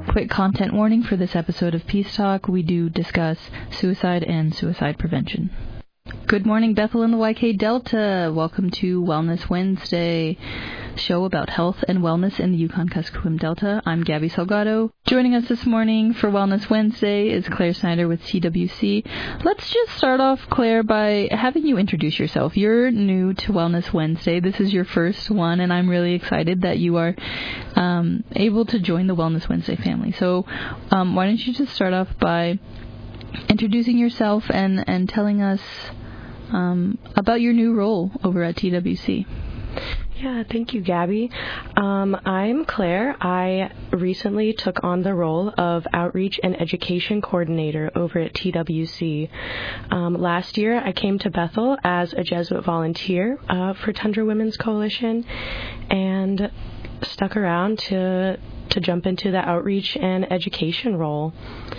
Quick content warning for this episode of Peace Talk. We do discuss suicide and suicide prevention. Good morning, Bethel and the YK Delta. Welcome to Wellness Wednesday, show about health and wellness in the Yukon-Kuskokwim Delta. I'm Gabby Salgado. Joining us this morning for Wellness Wednesday is Claire Snyder with CWC. Let's just start off, Claire, by having you introduce yourself. You're new to Wellness Wednesday. This is your first one, and I'm really excited that you are able to join the Wellness Wednesday family. So why don't you just start off by introducing yourself and telling us about your new role over at TWC. Yeah, thank you, Gabby. I'm Claire. I recently took on the role of Outreach and Education Coordinator over at TWC. Last year, I came to Bethel as a Jesuit volunteer for Tundra Women's Coalition and stuck around to jump into the Outreach and Education role.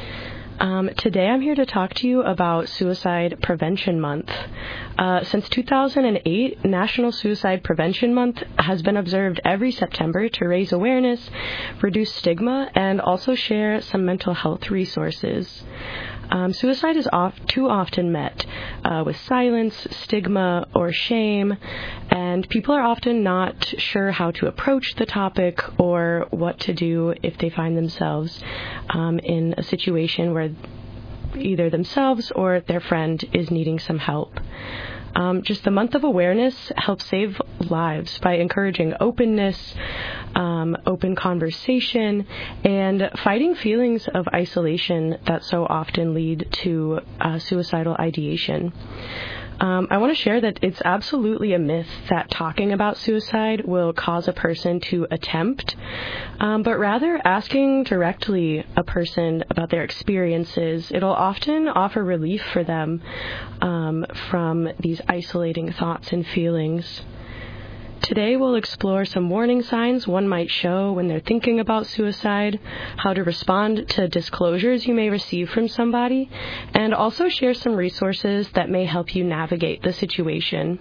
Today I'm here to talk to you about Suicide Prevention Month. Since 2008, National Suicide Prevention Month has been observed every September to raise awareness, reduce stigma, and also share some mental health resources. Suicide is too often met with silence, stigma, or shame, and people are often not sure how to approach the topic or what to do if they find themselves in a situation where either themselves or their friend is needing some help. Just the month of awareness helps save lives by encouraging openness, open conversation, and fighting feelings of isolation that so often lead to suicidal ideation. I want to share that it's absolutely a myth that talking about suicide will cause a person to attempt, but rather asking directly a person about their experiences, it'll often offer relief for them from these isolating thoughts and feelings. Today we'll explore some warning signs one might show when they're thinking about suicide, how to respond to disclosures you may receive from somebody, and also share some resources that may help you navigate the situation.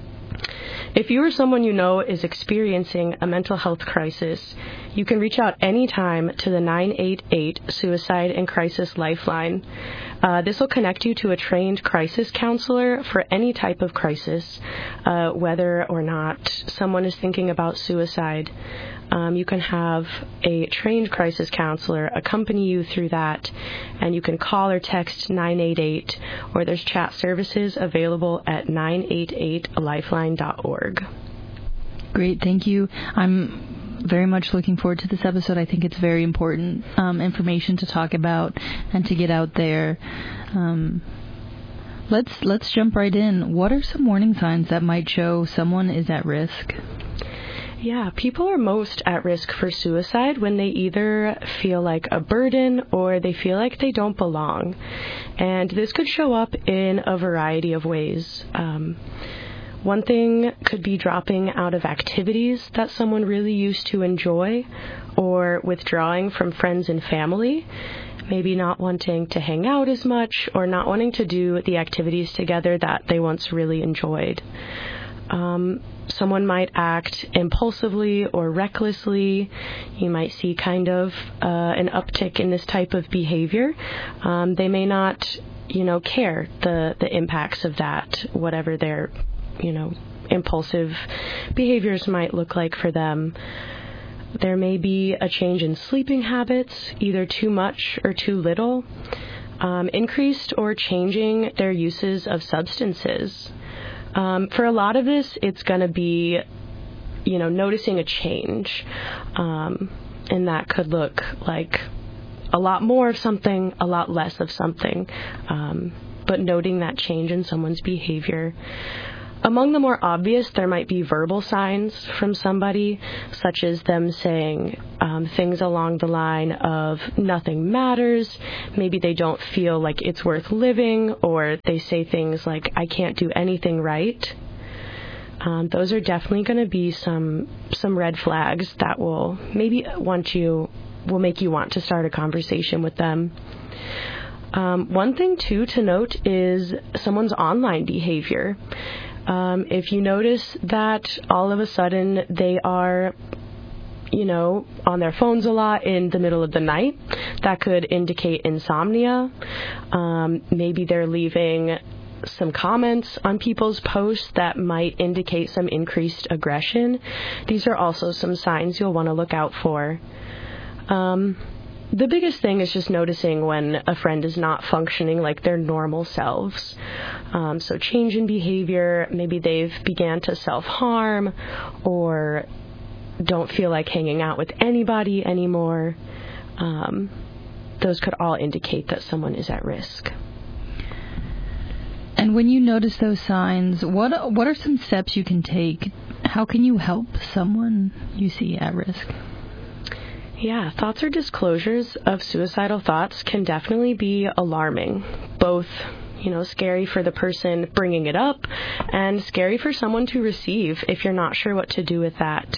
If you or someone you know is experiencing a mental health crisis, you can reach out anytime to the 988 Suicide and Crisis Lifeline. This will connect you to a trained crisis counselor for any type of crisis, whether or not someone is thinking about suicide. You can have a trained crisis counselor accompany you through that, and you can call or text 988, or there's chat services available at 988lifeline.org. Great, thank you. I'm very much looking forward to this episode. I think it's very important information to talk about and to get out there. Let's jump right in. What are some warning signs that might show someone is at risk? Yeah, people are most at risk for suicide when they either feel like a burden or they feel like they don't belong. And this could show up in a variety of ways. One thing could be dropping out of activities that someone really used to enjoy, or withdrawing from friends and family, maybe not wanting to hang out as much or not wanting to do the activities together that they once really enjoyed. Someone might act impulsively or recklessly. You might see kind of an uptick in this type of behavior. They may not, care the impacts of that, whatever their, impulsive behaviors might look like for them. There may be a change in sleeping habits, either too much or too little, increased or changing their uses of substances. For a lot of this, it's going to be, noticing a change, and that could look like a lot more of something, a lot less of something, but noting that change in someone's behavior. Among the more obvious, there might be verbal signs from somebody, such as them saying things along the line of nothing matters, maybe they don't feel like it's worth living, or they say things like, I can't do anything right. Those are definitely going to be some red flags that will maybe make you want to start a conversation with them. One thing, too, to note is someone's online behavior. If you notice that all of a sudden they are, on their phones a lot in the middle of the night. That could indicate insomnia. Maybe they're leaving some comments on people's posts that might indicate some increased aggression. These are also some signs you'll want to look out for. The biggest thing is just noticing when a friend is not functioning like their normal selves. So change in behavior, maybe they've began to self-harm or don't feel like hanging out with anybody anymore. Those could all indicate that someone is at risk. And when you notice those signs, what are some steps you can take? How can you help someone you see at risk? Yeah, thoughts or disclosures of suicidal thoughts can definitely be alarming, both, scary for the person bringing it up and scary for someone to receive if you're not sure what to do with that.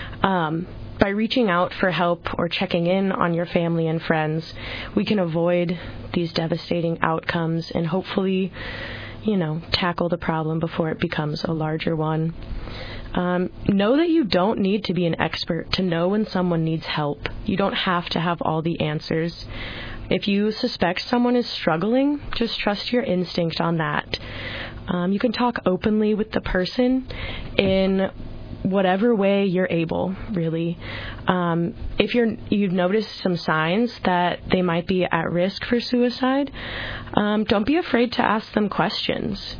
By reaching out for help or checking in on your family and friends, we can avoid these devastating outcomes and hopefully, tackle the problem before it becomes a larger one. Know that you don't need to be an expert to know when someone needs help. You don't have to have all the answers. If you suspect someone is struggling, just trust your instinct on that. You can talk openly with the person in whatever way you're able, really. If you've noticed some signs that they might be at risk for suicide, don't be afraid to ask them questions.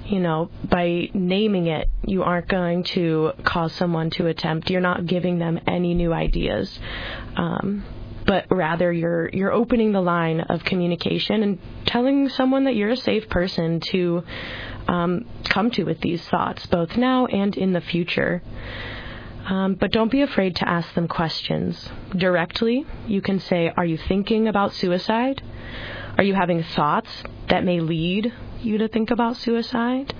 By naming it, you aren't going to cause someone to attempt. You're not giving them any new ideas. But rather you're opening the line of communication and telling someone that you're a safe person to come to with these thoughts, both now and in the future. But don't be afraid to ask them questions. Directly, you can say, are you thinking about suicide? Are you having thoughts that may lead you to think about suicide?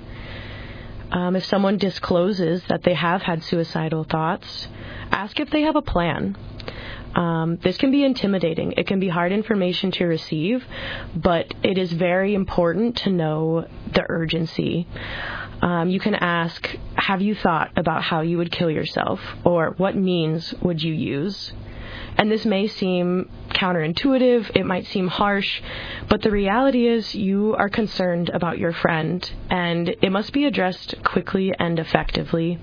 If someone discloses that they have had suicidal thoughts, ask if they have a plan. This can be intimidating. It can be hard information to receive, but it is very important to know the urgency. You can ask, have you thought about how you would kill yourself? Or what means would you use? And this may seem counterintuitive, it might seem harsh, but the reality is you are concerned about your friend, and it must be addressed quickly and effectively.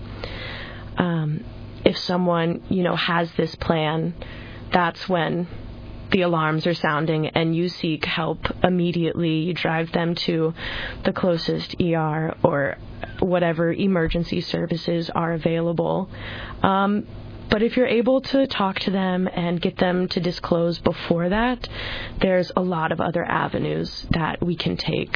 If someone, has this plan, that's when the alarms are sounding and you seek help immediately. You drive them to the closest ER or whatever emergency services are available. But if you're able to talk to them and get them to disclose before that, there's a lot of other avenues that we can take.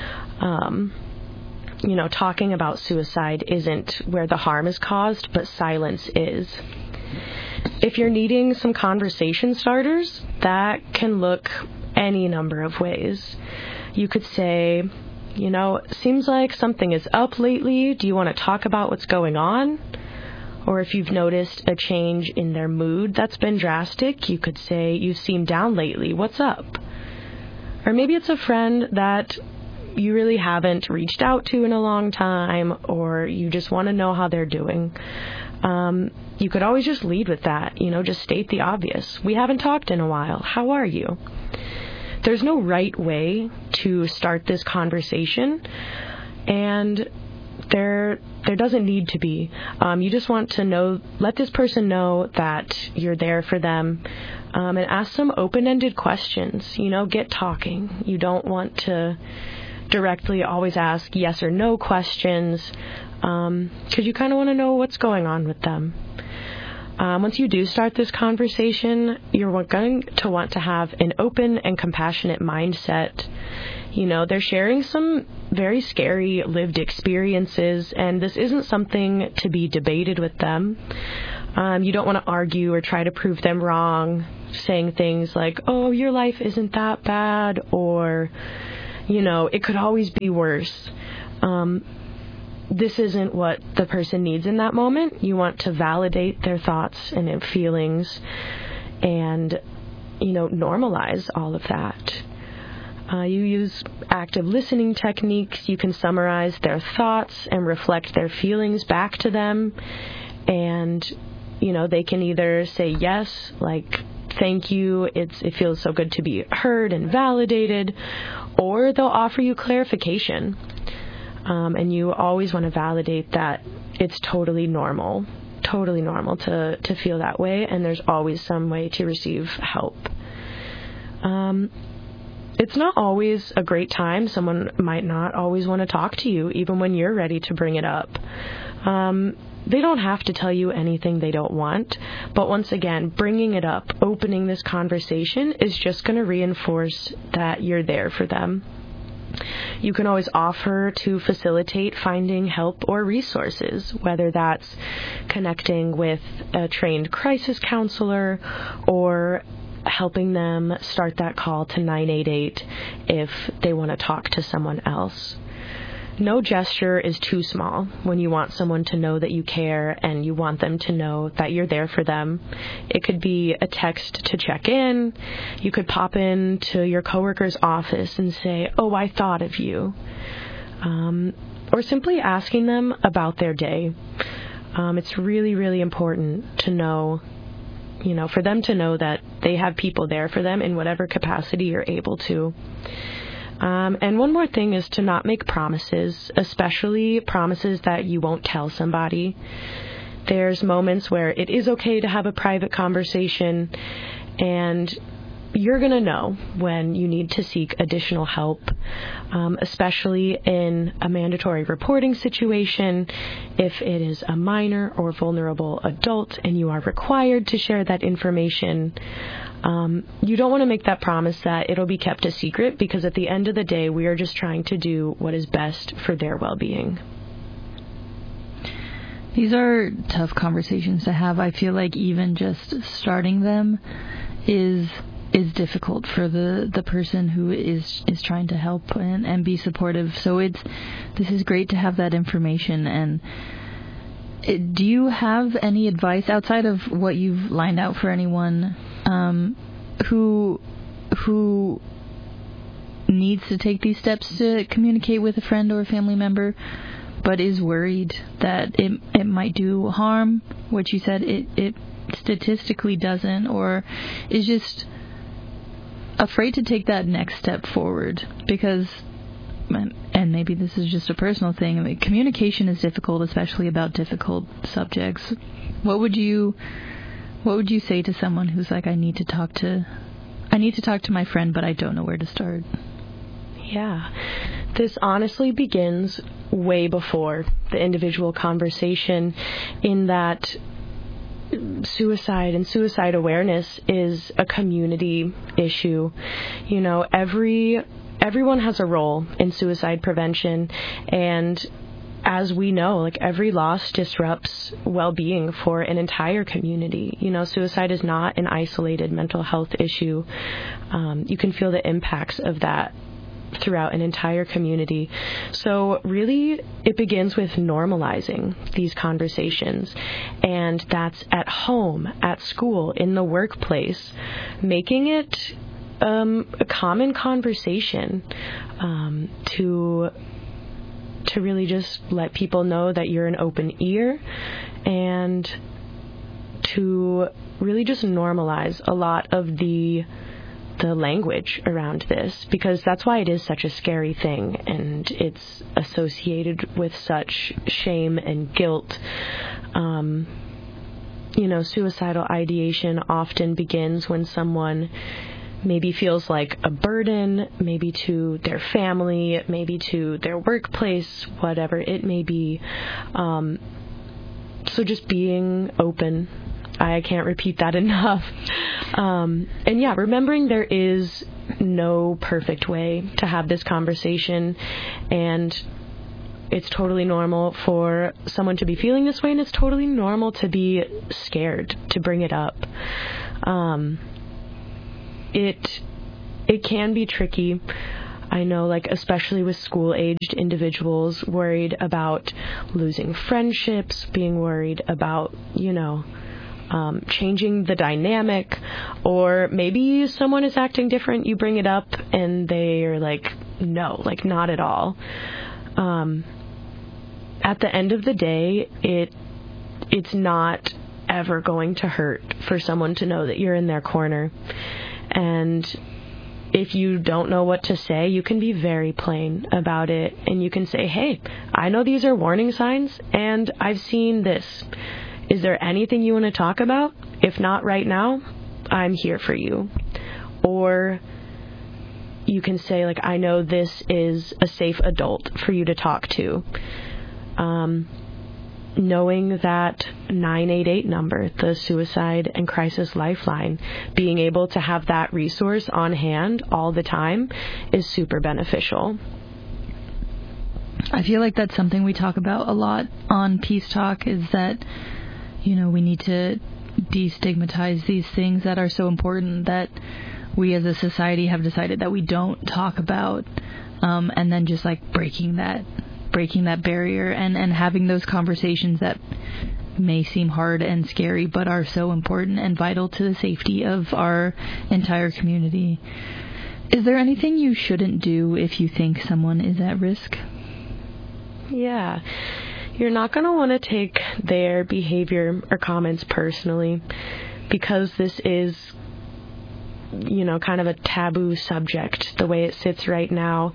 Talking about suicide isn't where the harm is caused, but silence is. If you're needing some conversation starters, that can look any number of ways. You could say, seems like something is up lately. Do you want to talk about what's going on? Or if you've noticed a change in their mood that's been drastic, you could say, you seem down lately. What's up? Or maybe it's a friend that you really haven't reached out to in a long time, or you just want to know how they're doing. You could always just lead with that, just state the obvious. We haven't talked in a while. How are you? There's no right way to start this conversation, and there doesn't need to be. You just want to let this person know that you're there for them, and ask some open-ended questions. Get talking. You don't want to directly always ask yes or no questions, because you kind of want to know what's going on with them. Once you do start this conversation, you're going to want to have an open and compassionate mindset. They're sharing some very scary lived experiences, and this isn't something to be debated with them. You don't want to argue or try to prove them wrong, saying things like, oh, your life isn't that bad, or, it could always be worse. This isn't what the person needs in that moment. You want to validate their thoughts and their feelings and, normalize all of that. You use active listening techniques. You can summarize their thoughts and reflect their feelings back to them. And, they can either say yes, like, thank you, it feels so good to be heard and validated, or they'll offer you clarification. And you always want to validate that it's totally normal to feel that way, and there's always some way to receive help. It's not always a great time. Someone might not always want to talk to you, even when you're ready to bring it up. They don't have to tell you anything they don't want, but once again, bringing it up, opening this conversation is just going to reinforce that you're there for them. You can always offer to facilitate finding help or resources, whether that's connecting with a trained crisis counselor or helping them start that call to 988 if they want to talk to someone else. No gesture is too small when you want someone to know that you care and you want them to know that you're there for them. It could be a text to check in. You could pop into your coworker's office and say, "Oh, I thought of you." Or simply asking them about their day. It's really, really important to know, for them to know that they have people there for them in whatever capacity you're able to. And one more thing is to not make promises, especially promises that you won't tell somebody. There's moments where it is okay to have a private conversation, and you're going to know when you need to seek additional help, especially in a mandatory reporting situation. If it is a minor or vulnerable adult and you are required to share that information, you don't want to make that promise that it'll be kept a secret, because at the end of the day, we are just trying to do what is best for their well-being. These are tough conversations to have. I feel like even just starting them is difficult for the person who is trying to help and be supportive. So this is great to have that information. And do you have any advice outside of what you've lined out for anyone who needs to take these steps to communicate with a friend or a family member, but is worried that it might do harm? What you said, it statistically doesn't, or is just afraid to take that next step forward because, and maybe this is just a personal thing, I mean, communication is difficult, especially about difficult subjects. What would you say to someone who's like, I need to talk to my friend, but I don't know where to start? Yeah. This honestly begins way before the individual conversation, in that suicide and suicide awareness is a community issue. Everyone has a role in suicide prevention, and as we know, every loss disrupts well-being for an entire community. Suicide is not an isolated mental health issue. You can feel the impacts of that throughout an entire community. So really, it begins with normalizing these conversations, and that's at home, at school, in the workplace, making it a common conversation, to really just let people know that you're an open ear, and to really just normalize a lot of the language around this, because that's why it is such a scary thing, and it's associated with such shame and guilt. Suicidal ideation often begins when someone maybe feels like a burden, maybe to their family, maybe to their workplace, whatever it may be. So just being open. I can't repeat that enough. Remembering there is no perfect way to have this conversation, and it's totally normal for someone to be feeling this way, and it's totally normal to be scared to bring it up. It can be tricky. I know, especially with school-aged individuals, worried about losing friendships, being worried about, changing the dynamic, or maybe someone is acting different, you bring it up, and they are no, not at all. At the end of the day, it's not ever going to hurt for someone to know that you're in their corner. And if you don't know what to say, you can be very plain about it, and you can say, hey, I know these are warning signs, and I've seen this. Is there anything you want to talk about? If not right now, I'm here for you. Or you can say, like, I know this is a safe adult for you to talk to. Knowing that 988 number, the Suicide and Crisis Lifeline, being able to have that resource on hand all the time is super beneficial. I feel like that's something we talk about a lot on Peace Talk, is that, you know, we need to destigmatize these things that are so important that we as a society have decided that we don't talk about, and then just like breaking that barrier and having those conversations that may seem hard and scary but are so important and vital to the safety of our entire community. Is there anything you shouldn't do if you think someone is at risk? Yeah. You're not going to want to take their behavior or comments personally, because this is, you know, kind of a taboo subject the way it sits right now.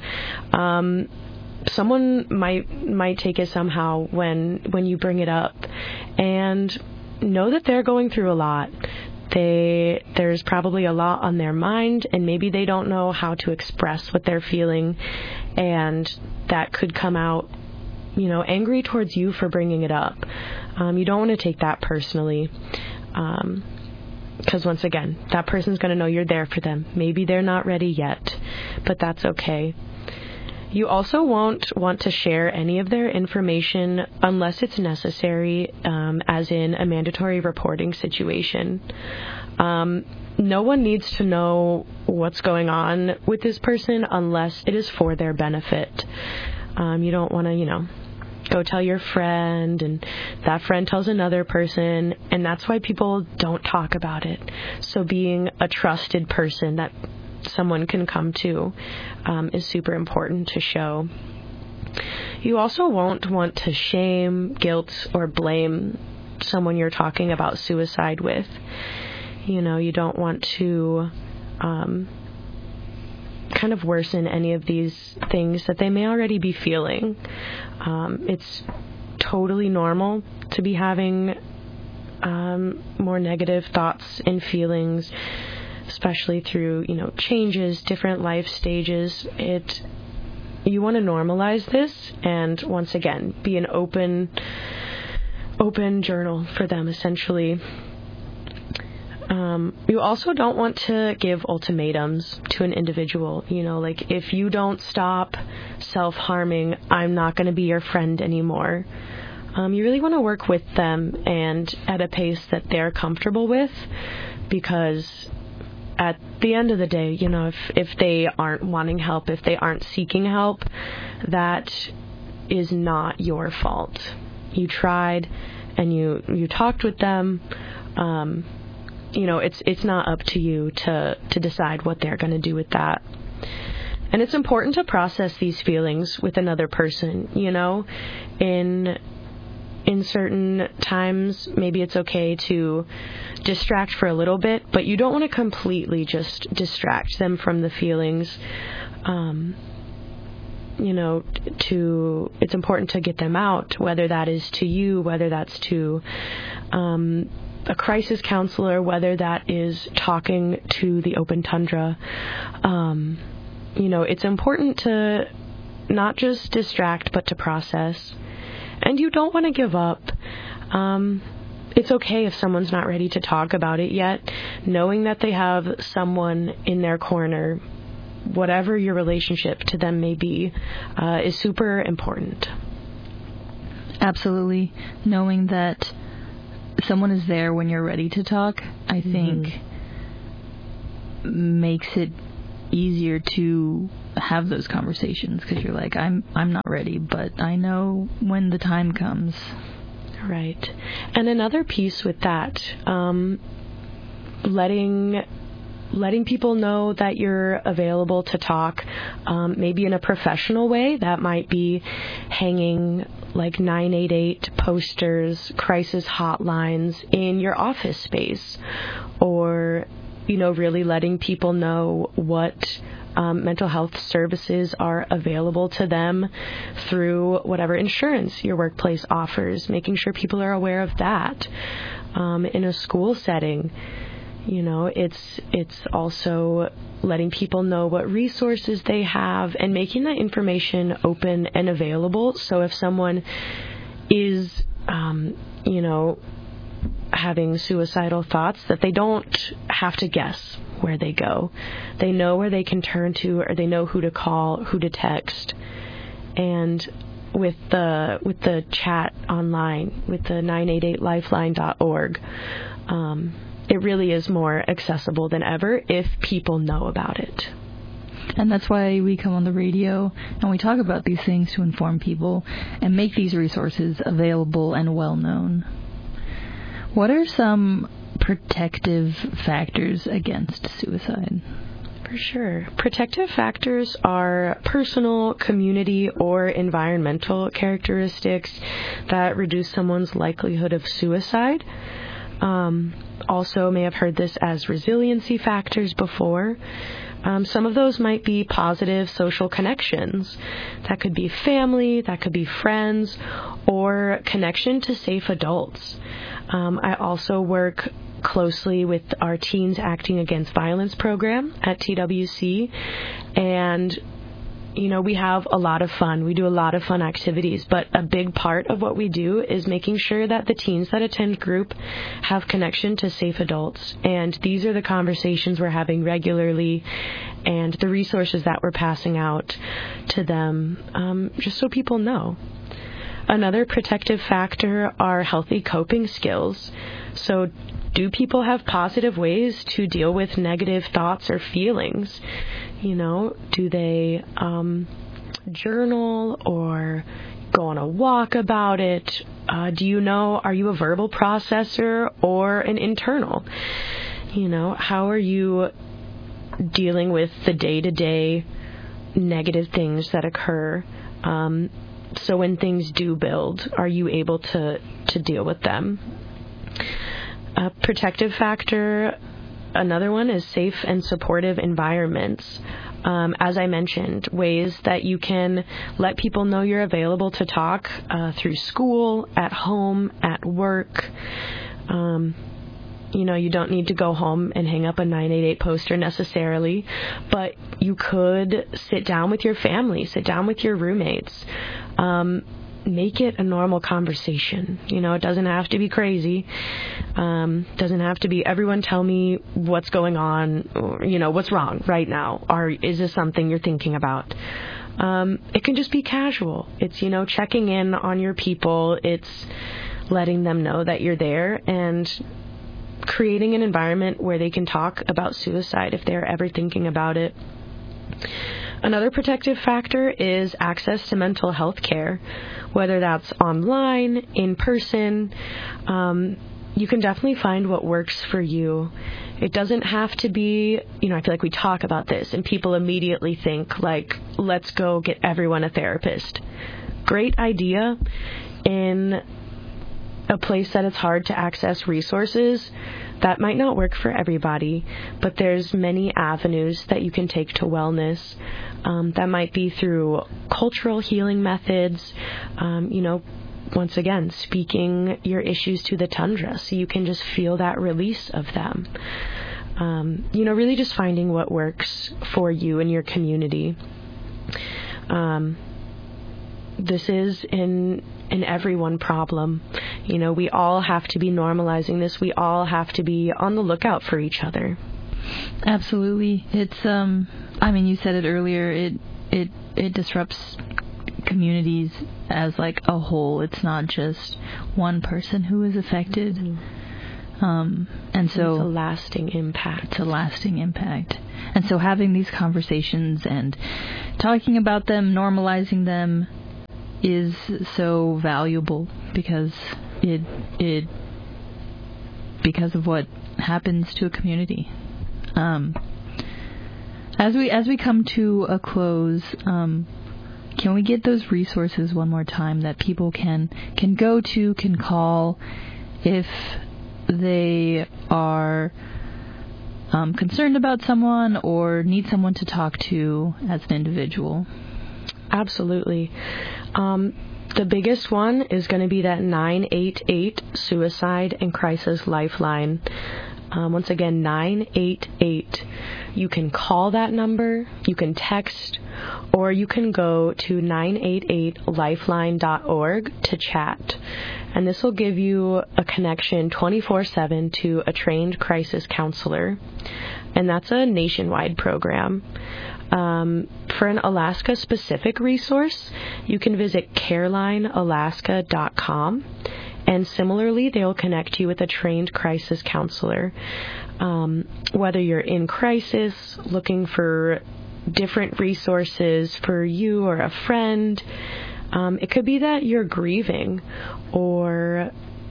Someone might take it somehow when you bring it up, and know that they're going through a lot. There's probably a lot on their mind, and maybe they don't know how to express what they're feeling, and that could come out, you know, angry towards you for bringing it up. You don't want to take that personally, because once again, that person's going to know you're there for them. Maybe they're not ready yet, but that's okay. You also won't want to share any of their information unless it's necessary, as in a mandatory reporting situation. No one needs to know what's going on with this person unless it is for their benefit. You don't want to, you know, go tell your friend, and that friend tells another person, and that's why people don't talk about it. So being a trusted person that someone can come to is super important to show. You also won't want to shame, guilt, or blame someone you're talking about suicide with. You know, you don't want to kind of worsen any of these things that they may already be feeling. It's totally normal to be having more negative thoughts and feelings, especially through, you know, changes, different life stages. You want to normalize this, and once again, be an open journal for them, essentially. You also don't want to give ultimatums to an individual. You know, like, if you don't stop self-harming, I'm not going to be your friend anymore. You really want to work with them, and at a pace that they're comfortable with, because at the end of the day, you know, if they aren't wanting help, if they aren't seeking help, that is not your fault. You tried, and you talked with them. You know, it's not up to you to decide what they're going to do with that. And it's important to process these feelings with another person, you know. In certain times, maybe it's okay to distract for a little bit, but you don't want to completely just distract them from the feelings. You know, it's important to get them out, whether that is to you, whether that's to a crisis counselor, whether that is talking to the open tundra. You know, it's important to not just distract, but to process. And you don't want to give up. It's okay if someone's not ready to talk about it yet. Knowing that they have someone in their corner, whatever your relationship to them may be, is super important. Absolutely. Knowing that someone is there when you're ready to talk, I think, makes it easier to have those conversations, because you're like, I'm not ready, but I know when the time comes. Right. And another piece with that, letting letting people know that you're available to talk, maybe in a professional way. That might be hanging like 988 posters, crisis hotlines in your office space, or, really letting people know what mental health services are available to them through whatever insurance your workplace offers, making sure people are aware of that. In a school setting, it's also letting people know what resources they have and making that information open and available. So if someone is, having suicidal thoughts, that they don't have to guess where they go. They know where they can turn to, or they know who to call, who to text. And with the chat online, with the 988lifeline.org, it really is more accessible than ever if people know about it. And that's why we come on the radio and we talk about these things to inform people and make these resources available and well known. What are some protective factors against suicide? For sure. Protective factors are personal, community, or environmental characteristics that reduce someone's likelihood of suicide. Also may have heard this as resiliency factors before. Some of those might be positive social connections. That could be family, that could be friends, or connection to safe adults. I also work closely with our Teens Acting Against Violence program at TWC, and we have a lot of fun. We do a lot of fun activities, but a big part of what we do is making sure that the teens that attend group have connection to safe adults. And these are the conversations we're having regularly and the resources that we're passing out to them, just so people know. Another protective factor are healthy coping skills. So do people have positive ways to deal with negative thoughts or feelings? Do they journal or go on a walk about it? Are you a verbal processor or an internal? How are you dealing with the day-to-day negative things that occur? So when things do build, are you able to deal with them? A protective factor, another one, is safe and supportive environments. As I mentioned, ways that you can let people know you're available to talk through school, at home, at work. You don't need to go home and hang up a 988 poster necessarily, but you could sit down with your family, sit down with your roommates. Make it a normal conversation. It doesn't have to be crazy. Doesn't have to be, everyone tell me what's going on, or, what's wrong right now, or is this something you're thinking about? It can just be casual. It's, checking in on your people. It's letting them know that you're there and creating an environment where they can talk about suicide if they're ever thinking about it. Another protective factor is access to mental health care, whether that's online, in person. You can definitely find what works for you. It doesn't have to be, I feel like we talk about this and people immediately think like, let's go get everyone a therapist. Great idea. In a place that it's hard to access resources, that might not work for everybody, but there's many avenues that you can take to wellness. That might be through cultural healing methods, once again, speaking your issues to the tundra so you can just feel that release of them. Really just finding what works for you and your community. This is an everyone problem. We all have to be normalizing this. We all have to be on the lookout for each other. Absolutely. It's you said it earlier, it disrupts communities as like a whole. It's not just one person who is affected. And so it's a lasting impact. And so having these conversations and talking about them, normalizing them, is so valuable because because of what happens to a community. As we come to a close, can we get those resources one more time that people can go to, can call if they are concerned about someone or need someone to talk to as an individual? Absolutely. The biggest one is going to be that 988 Suicide and Crisis Lifeline. Once again, 988. You can call that number, you can text, or you can go to 988lifeline.org to chat. And this will give you a connection 24/7 to a trained crisis counselor. And that's a nationwide program. For an Alaska-specific resource, you can visit carelinealaska.com. And similarly, they'll connect you with a trained crisis counselor. Whether you're in crisis, looking for different resources for you or a friend, it could be that you're grieving or,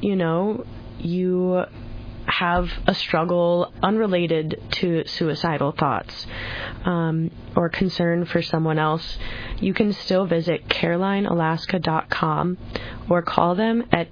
you have a struggle unrelated to suicidal thoughts or concern for someone else. You can still visit carelinealaska.com or call them at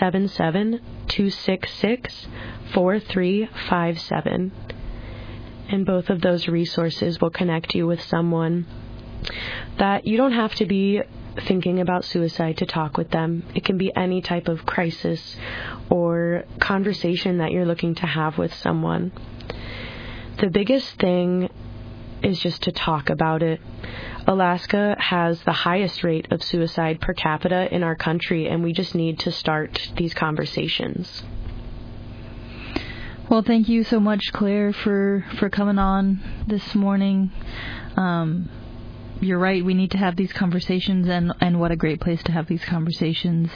877-266-4357. And both of those resources will connect you with someone that you don't have to be thinking about suicide to talk with them. It can be any type of crisis or conversation that you're looking to have with someone. The biggest thing is just to talk about it. Alaska has the highest rate of suicide per capita in our country, and we just need to start these conversations. Well, thank you so much, Claire, for coming on this morning. You're right, we need to have these conversations, and what a great place to have these conversations.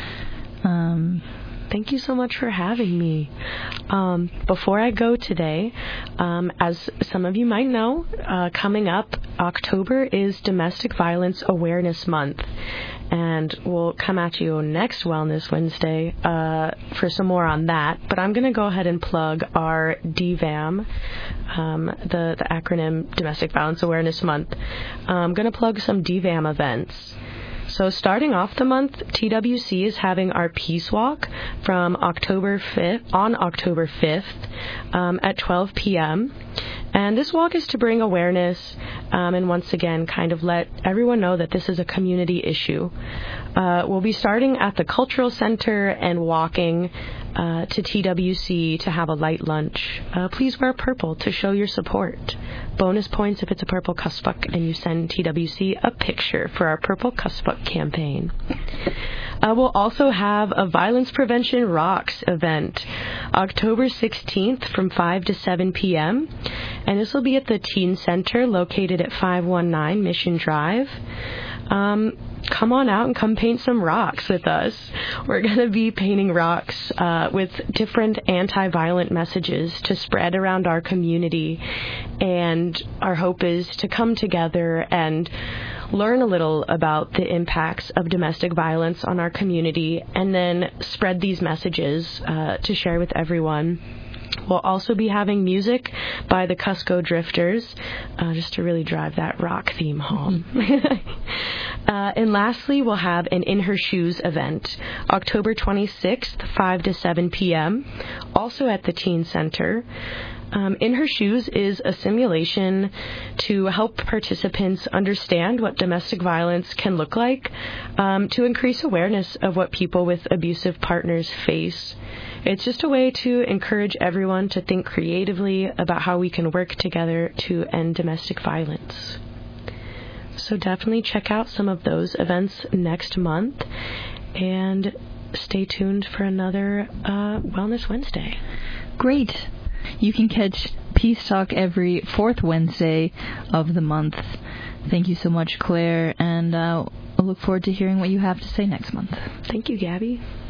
Thank you so much for having me. Before I go today, as some of you might know, coming up, October is Domestic Violence Awareness Month. And we'll come at you next Wellness Wednesday for some more on that. But I'm going to go ahead and plug our DVAM, the acronym Domestic Violence Awareness Month. I'm going to plug some DVAM events. So starting off the month, TWC is having our Peace Walk from October 5th at 12 p.m. And this walk is to bring awareness and once again kind of let everyone know that this is a community issue. We'll be starting at the Cultural Center and walking to TWC to have a light lunch. Please wear purple to show your support. Bonus points if it's a purple Cuspuk and you send TWC a picture for our Purple Cuspuk campaign. We'll also have a Violence Prevention Rocks event October 16th from 5 to 7 p.m. And this will be at the Teen Center located at 519 Mission Drive. Come on out and come paint some rocks with us. We're going to be painting rocks with different anti-violent messages to spread around our community. And our hope is to come together and learn a little about the impacts of domestic violence on our community and then spread these messages to share with everyone. We'll also be having music by the Cusco Drifters, just to really drive that rock theme home. And lastly, we'll have an In Her Shoes event, October 26th, 5 to 7 p.m., also at the Teen Center. In Her Shoes is a simulation to help participants understand what domestic violence can look like, to increase awareness of what people with abusive partners face. It's just a way to encourage everyone to think creatively about how we can work together to end domestic violence. So definitely check out some of those events next month and stay tuned for another Wellness Wednesday. Great. You can catch Peace Talk every fourth Wednesday of the month. Thank you so much, Claire, and I look forward to hearing what you have to say next month. Thank you, Gabby.